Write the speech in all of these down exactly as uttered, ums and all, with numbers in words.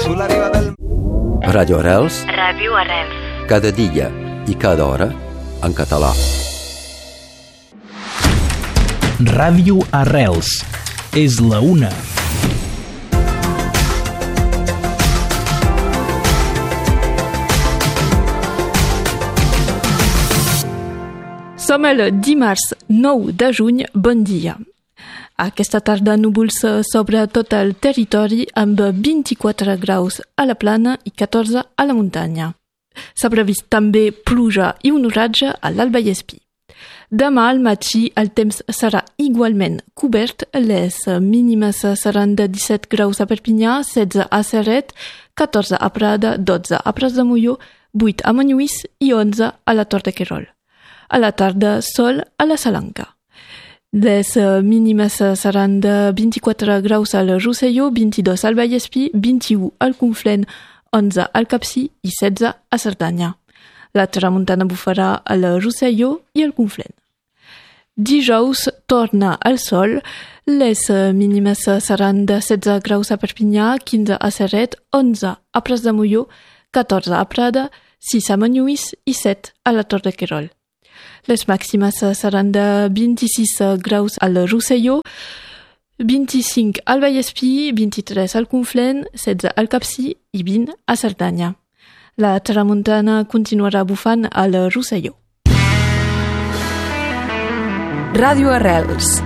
sulla riva del... Radio Arrels. Ràdio Arrels. Cada dia i cada hora en català. Ràdio Arrels. És la una. Som el dimarts nou de juny, bon dia. Aquesta tarda núvols sobre tot el territori amb vint-i-quatre graus a la plana i catorze a la muntanya. S'ha previst també pluja i un oratge a l'Alt Vallespir. Demà al matí el temps serà igualment cobert, les mínimes seran de disset graus a Perpinyà, setze a Ceret, catorze a Prada, dotze a Prats de Molló, vuit a Montlluís i onze a la Tor de Querol. A la tarda, sol a la Salanca. Les mínimes seran de vint-i-quatre graus al Rosselló, vint-i-dos al Vallespir, vint-i-u al Conflent, onze al Capcir i setze a Cerdanya. La tramuntana bufarà al Rosselló i al Conflent. Dijous torna el sol. Les mínimes seran de setze graus a Perpinyà, quinze a Ceret, onze a Prats de Molló, catorze a Prada, sis a Montlluís i set a la Tor de Querol. Les màximes seran de vint-i-sis graus al Rosselló, vint-i-cinc al Vallespir, vint-i-tres al Conflent, setze al Capcir i vint a Cerdanya. La tramuntana continuarà bufant al Rosselló. Ràdio Arrels.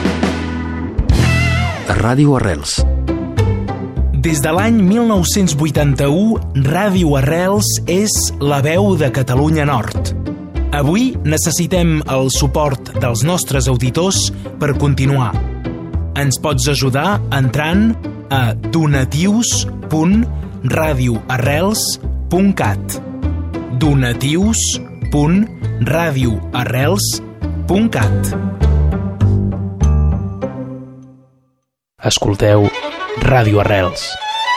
Ràdio Arrels. Des de l'any mil nou-cents vuitanta-u, Ràdio Arrels és la veu de Catalunya Nord. Avui necessitem el suport dels nostres auditors per continuar. Ens pots ajudar entrant a donatius punt radioarrels punt cat. donatius punt radioarrels punt cat. Escolteu Ràdio Arrels.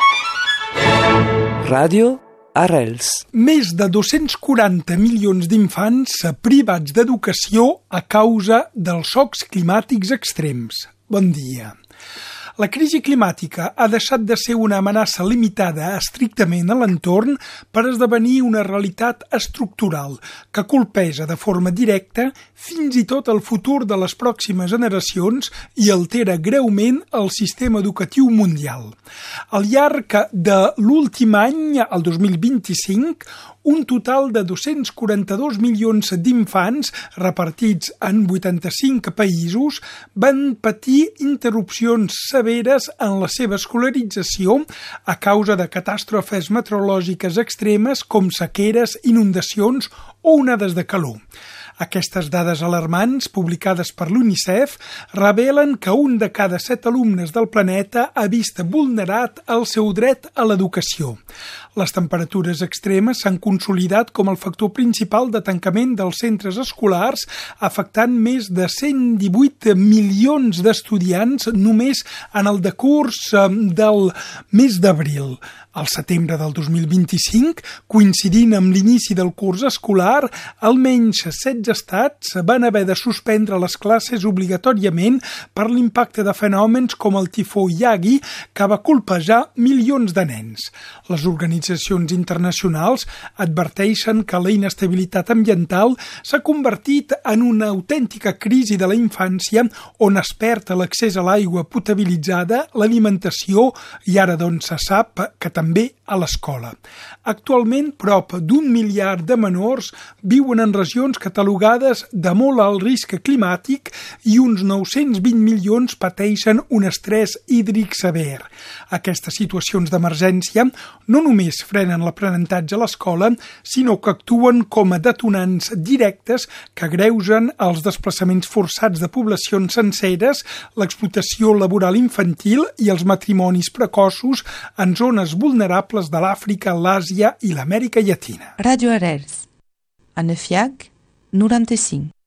Ràdio Arrels. Més de dos-cents quaranta milions d'infants privats d'educació a causa dels xocs climàtics extrems. Bon dia. La crisi climàtica ha deixat de ser una amenaça limitada estrictament a l'entorn per esdevenir una realitat estructural que colpeja de forma directa fins i tot el futur de les pròximes generacions i altera greument el sistema educatiu mundial. Al llarg de l'últim any, el dos mil vint-i-cinc, un total de dos-cents quaranta-dos milions d'infants repartits en vuitanta-cinc països van patir interrupcions severes en la seva escolarització a causa de catàstrofes meteorològiques extremes com sequeres, inundacions o onades de calor. Aquestes dades alarmants, publicades per l'UNICEF, revelen que un de cada set alumnes del planeta ha vist vulnerat el seu dret a l'educació. Les temperatures extremes s'han consolidat com el factor principal de tancament dels centres escolars, afectant més de cent divuit milions d'estudiants només en el decurs del mes d'abril. Al setembre del dos mil vint-i-cinc, coincidint amb l'inici del curs escolar, almenys setze estats van haver de suspendre les classes obligatòriament per l'impacte de fenòmens com el tifó Yagi, que va colpejar milions de nens. Les organitzacions internacionals adverteixen que la inestabilitat ambiental s'ha convertit en una autèntica crisi de la infància on es perd l'accés a l'aigua potabilitzada, l'alimentació i ara doncs se sap que també a l'escola. Actualment, prop d'un miliard de menors viuen en regions catalogades de molt alt risc climàtic i uns nou-cents vint milions pateixen un estrès hídric sever. Aquestes situacions d'emergència no només frenen l'aprenentatge a l'escola, sinó que actuen com a detonants directes que agreugen els desplaçaments forçats de poblacions senceres, l'explotació laboral infantil i els matrimonis precoços en zones vulnerables de l'Àfrica, l'Àsia i l'Amèrica Llatina. Ràdio Arrels, a Nefiac, noranta-cinc.